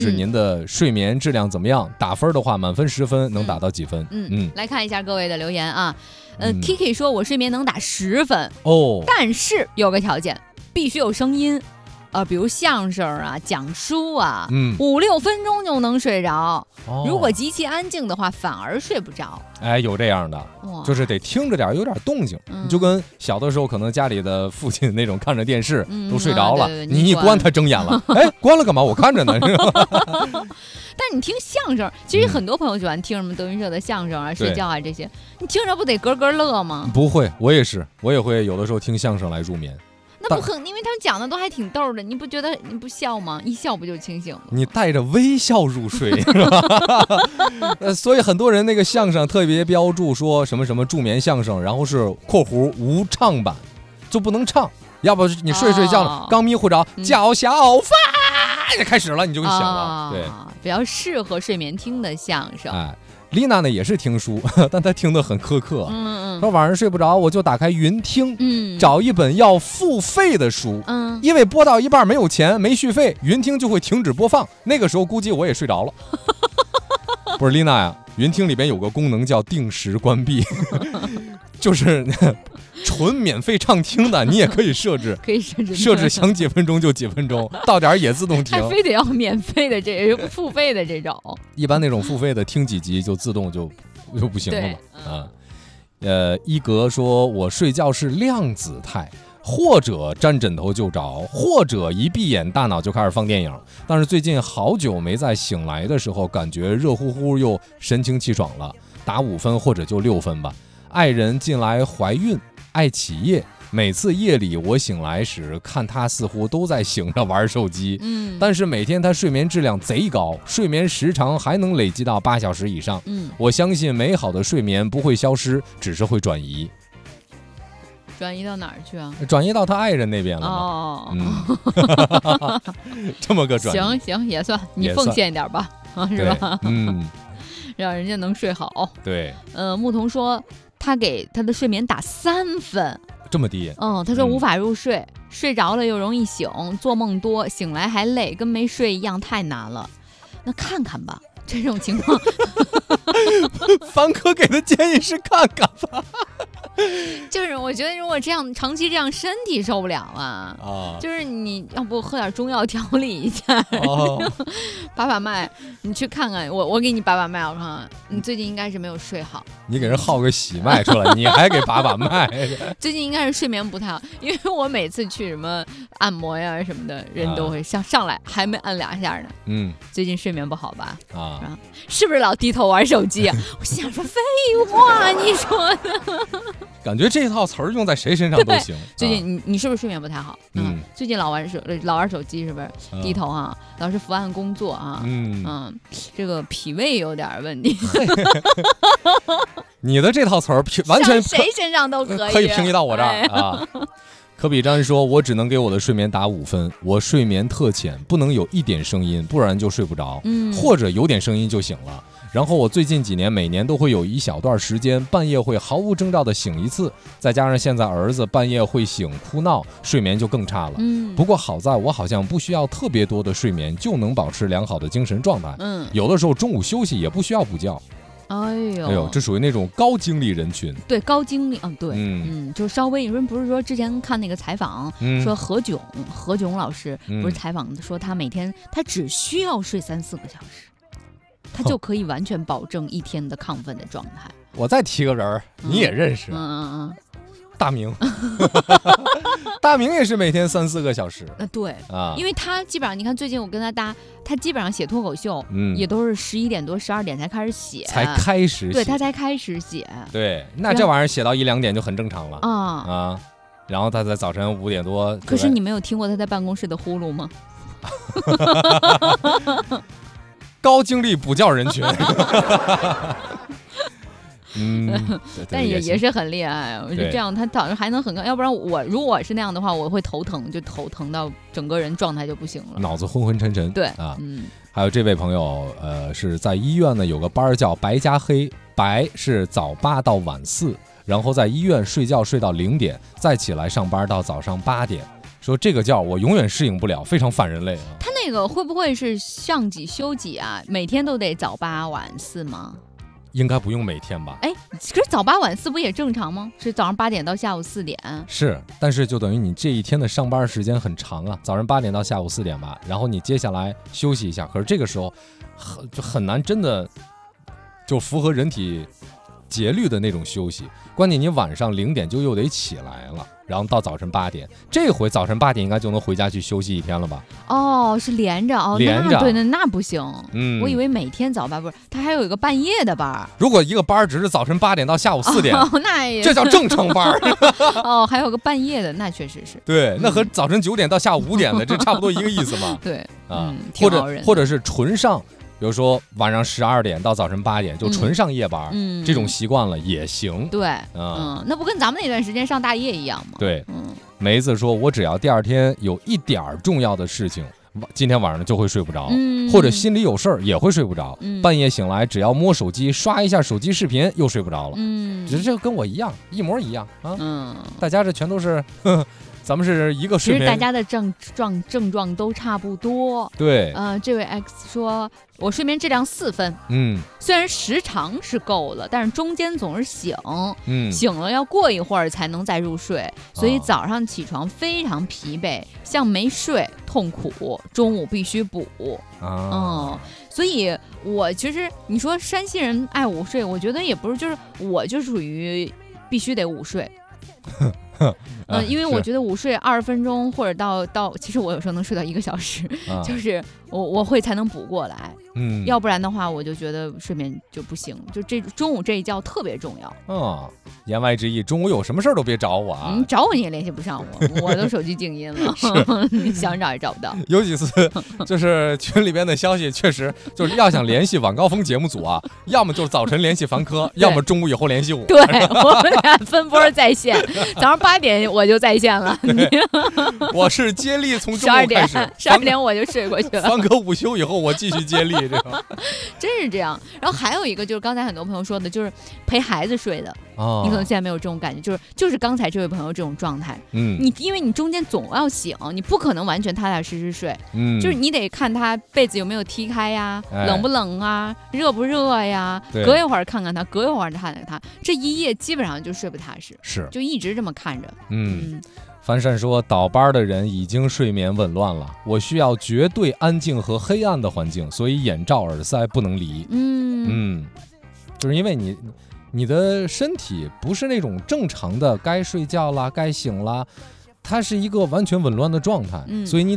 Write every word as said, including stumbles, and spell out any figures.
是您的睡眠质量怎么样？打分的话，满分十分能打到几分？ 嗯嗯，来看一下各位的留言啊。呃、嗯、，Kiki 说我睡眠能打十分哦， 但是有个条件，必须有声音。呃，比如相声啊、讲书啊，嗯，五六分钟就能睡着、哦。如果极其安静的话，反而睡不着。 哎，有这样的，就是得听着点，有点动静、嗯。就跟小的时候，可能家里的父亲那种看着电视、嗯、都睡着了， 啊、对对你一关他睁眼了，哎，关了干嘛？我看着呢。 但你听相声，其实很多朋友喜欢听什么德云社的相声啊、嗯、睡觉啊这些，你听着不得咯咯乐吗？ 不会，我也是，我也会有的时候听相声来入眠。 那不很，因为他们讲的都还挺逗的，你不觉得你不笑吗？一笑不就清醒了？ 你带着微笑入睡，是吧？呃，所以很多人那个相声特别标注说什么什么助眠相声，然后是括弧无唱版，就不能唱，要不你睡睡觉了，哦、刚迷糊着，叫小发就开始了，你就会醒了、哦。对， 比较适合睡眠听的相声。 哎。丽娜呢也是听书，但她听得很苛刻。嗯嗯，说晚上睡不着，我就打开云听，嗯，找一本要付费的书，嗯，因为播到一半没有钱没续费，云听就会停止播放。那个时候估计我也睡着了。不是丽娜呀，云听里边有个功能叫定时关闭，就是纯免费畅听的，你也可以设置， 可以设置设置想几分钟就几分钟，到点也自动停。 还非得要免费的这付费的这种， 一般那种付费的听几集就自动就就不行了嘛。啊，呃，一格说我睡觉是量子态，或者沾枕头就着，或者一闭眼大脑就开始放电影。但是最近好久没在醒来的时候感觉热乎乎又神清气爽了，打五分或者就六分吧。爱人近来怀孕。爱起夜，每次夜里我醒来时，看他似乎都在醒着玩手机，嗯，但是每天他睡眠质量贼高，睡眠时长还能累积到八小时以上，嗯，我相信美好的睡眠不会消失，只是会转移。 转移到哪儿去啊？ 转移到他爱人那边了吗？ 哦， 嗯，这么个转移， 行行也算，你奉献一点吧，啊，是吧？ 嗯， 让人家能睡好。 对， 呃，牧童说。他给他的睡眠打三分， 这么低？ 嗯，他说无法入睡，嗯、睡着了又容易醒，做梦多，醒来还累，跟没睡一样，太难了。那看看吧，这种情况， 凡哥给的建议是看看吧。 就是我觉得如果这样长期这样身体受不了啊，啊就是你要不喝点中药调理一下，哦、把把脉，你去看看我，我给你把把脉，我看看你最近应该是没有睡好。 你给人号个喜脉出来，你还给把把脉？ 最近应该是睡眠不太好，因为我每次去什么按摩呀什么的，人都会上上来还没按两下呢。嗯，最近睡眠不好吧？啊，是不是老低头玩手机啊？我心想说废话，你说的。 感觉这套词儿用在谁身上都行。 最近你你是不是睡眠不太好？嗯，最近老玩手老玩手机是不是？低头啊，老是伏案工作啊，嗯嗯，这个脾胃有点问题。 你的这套词儿完全谁身上都可以， 可以平移到我这儿、哎、啊。可比詹说，我只能给我的睡眠打五分，我睡眠特浅，不能有一点声音，不然就睡不着，嗯，或者有点声音就醒了。然后我最近几年每年都会有一小段时间半夜会毫无征兆的醒一次，再加上现在儿子半夜会醒哭闹，睡眠就更差了。嗯，不过好在我好像不需要特别多的睡眠就能保持良好的精神状态。嗯，有的时候中午休息也不需要补觉。 哎呦， 哎呦，这属于那种高精力人群。 对，高精力，嗯，对，嗯嗯，就稍微，你说不是说之前看那个采访，嗯、说何炅，何炅老师、嗯、不是采访说他每天他只需要睡三四个小时，他就可以完全保证一天的亢奋的状态。 我再提个人，你也认识，嗯嗯嗯。大明，大明也是每天三四个小时。 呃，对啊，因为他基本上，你看最近我跟他搭，他基本上写脱口秀，嗯，也都是十一点多、十二点才开始写， 才开始写， 对他才开始写。 对，那这玩意儿写到一两点就很正常了啊啊。然后他在早晨五点多。 可是你没有听过他在办公室的呼噜吗？ 高精力补觉人群。嗯， 但也也是很厉害。我觉得这样他早上还能很高，要不然我如果我是那样的话，我会头疼，就头疼到整个人状态就不行了， 脑子昏昏沉沉。 对啊，嗯。还有这位朋友，呃，是在医院呢有个班叫白加黑，白是早八到晚四，然后在医院睡觉睡到零点，再起来上班到早上八点。说这个觉我永远适应不了，非常反人类啊。 他那那个会不会是上几休几啊？每天都得早八晚四吗？ 应该不用每天吧？ 哎，可是早八晚四不也正常吗？是早上八点到下午四点。 是，但是就等于你这一天的上班时间很长啊，早上八点到下午四点吧，然后你接下来休息一下，可是这个时候很就很难真的就符合人体节律的那种休息。关键你晚上零点就又得起来了，然后到早晨八点，这回早晨八点应该就能回家去休息一天了吧？ 哦，是连着哦， 连着， 对，那那不行。 嗯， 我以为每天早八不是，他还有一个半夜的班。 如果一个班只是早晨八点到下午四点， 哦、那也这叫正常班。 哦，还有个半夜的，那确实是。 对，那和早晨九点到下午五点的这差不多一个意思嘛。 对啊、 嗯， 或者或者是纯上。比如说晚上十二点到早晨八点就纯上夜班，嗯，这种习惯了也行。 对，嗯，嗯那不跟咱们那段时间上大夜一样吗？ 对，嗯，梅子说，我只要第二天有一点重要的事情，今天晚上就会睡不着，嗯，或者心里有事儿也会睡不着，嗯，半夜醒来只要摸手机刷一下手机视频又睡不着了，嗯，只是这个跟我一样，一模一样啊，嗯，大家这全都是。呵呵咱们是一个睡眠， 其实大家的症状症状都差不多。 对， 呃，这位 X 说，我睡眠质量四分， 嗯， 虽然时长是够了，但是中间总是醒， 嗯， 醒了要过一会儿才能再入睡，所以早上起床非常疲惫，像没睡，痛苦，中午必须补。啊，嗯，所以我其实你说山西人爱午睡，我觉得也不是，就是我就属于必须得午睡。嗯、呃，因为我觉得午睡二十分钟或者到到，其实我有时候能睡到一个小时，啊、就是我我会才能补过来，嗯，要不然的话我就觉得睡眠就不行，就这中午这一觉特别重要。 嗯，言外之意，中午有什么事儿都别找我啊！ 你找我你也联系不上我，我都手机静音了，你想找也找不到。 有几次就是群里边的消息，确实就是要想联系晚高峰节目组啊，要么就是早晨联系凡科，要么中午以后联系我。 对，我们俩分波在线，早上八点我就在线了。 我是接力从中午开始， 十二点我就睡过去了。 凡科午休以后，我继续接力，这个真是这样。然后还有一个就是刚才很多朋友说的，就是陪孩子睡的。哦，你可能现在没有这种感觉，就是就是刚才这位朋友这种状态。嗯，你因为你中间总要醒，你不可能完全踏踏实实睡。嗯，就是你得看他被子有没有踢开呀，哎、冷不冷啊，热不热呀，隔一会儿看看他，隔一会儿看看他，这一夜基本上就睡不踏实。 是， 就一直这么看着。 嗯。嗯樊善说，倒班的人已经睡眠紊乱了，我需要绝对安静和黑暗的环境，所以眼罩耳塞不能离。嗯嗯，就是因为你你的身体不是那种正常的该睡觉啦该醒啦，它是一个完全紊乱的状态，嗯、所以你